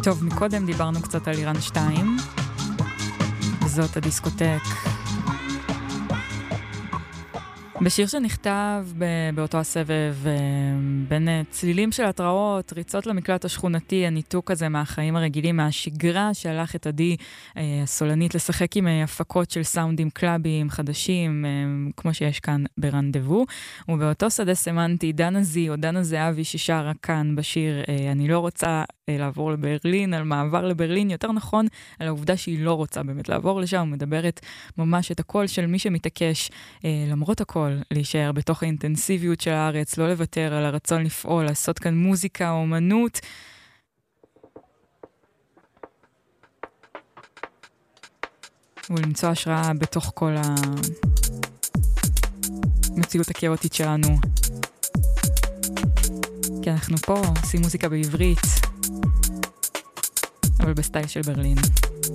טוב, מקודם דיברנו קצת על איראן 2, וזאת הדיסקוטק. בשיר שנכתב באותו הסבב, בין צלילים של התראות, ריצות למקלט השכונתי, הניתוק הזה מהחיים הרגילים, מהשגרה שהלך את עדי הסולנית לשחק עם הפקות של סאונדים קלאביים חדשים, כמו שיש כאן ברנדבו. ובאותו שדה סמנטי, דנה זי או דנה זהבי ששרה כאן בשיר אני לא רוצה לעבור לברלין, על מעבר לברלין, יותר נכון על העובדה שהיא לא רוצה באמת לעבור לשם, מדברת ממש את הקול של מי שמתעקש למרות הכל להישאר בתוך האינטנסיביות של הארץ, לא לוותר על הרצון לפעול, לעשות כאן מוזיקה, אומנות. ולמצוא השראה בתוך כל המציאות הכאוטית שלנו. כי אנחנו פה עושים מוזיקה בעברית, אבל בסטייל של ברלין.